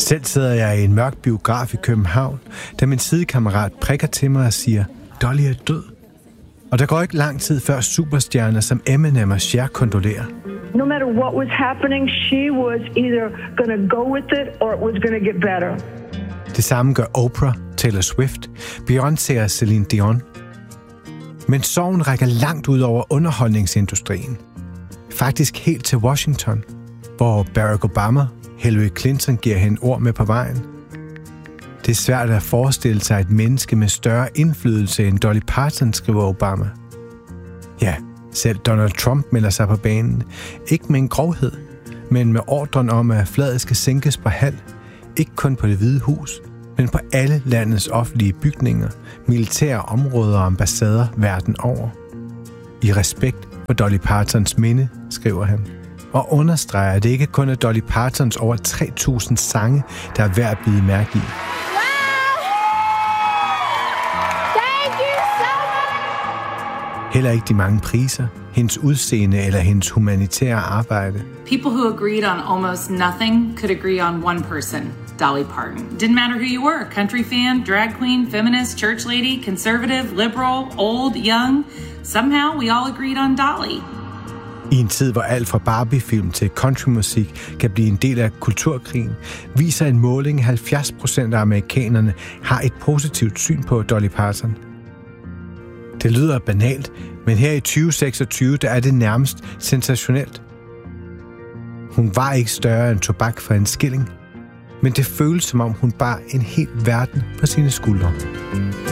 Selv sidder jeg i en mørk biograf i København, da min sidekammerat prikker til mig og siger, Dolly er død. Og der går ikke lang tid før superstjerner som Eminem og Cher kondolerer. No matter what was happening, she was either going to go with it or it was going to get better. Det samme gør Oprah, Taylor Swift, Beyoncé og Celine Dion. Men sorgen rækker langt ud over underholdningsindustrien. Faktisk helt til Washington, hvor Barack Obama, Hillary Clinton giver hende ord med på vejen. Det er svært at forestille sig et menneske med større indflydelse end Dolly Parton, skriver Obama. Ja, selv Donald Trump melder sig på banen. Ikke med en grovhed, men med ordren om, at flaget skal sænkes på halv. Ikke kun på Det Hvide Hus, men på alle landets offentlige bygninger, militære områder og ambassader verden over. I respekt for Dolly Partons minde, skriver han, og understreger, at det ikke kun er Dolly Partons over 3.000 sange, der er værd at bide mærke i. Heller ikke de mange priser, hendes udseende eller hendes humanitære arbejde. People who agreed on almost nothing could agree on one person, Dolly Parton. Didn't matter who you were, country fan, drag queen, feminist, church lady, conservative, liberal, old, young. Somehow we all agreed on Dolly. I en tid, hvor alt fra Barbie-film til countrymusik kan blive en del af kulturkrigen, viser en måling, at 70% af amerikanerne har et positivt syn på Dolly Parton. Det lyder banalt, men her i 2026, der er det nærmest sensationelt. Hun var ikke større end tobak for en skilling, men det føles som om hun bar en hel verden på sine skuldre.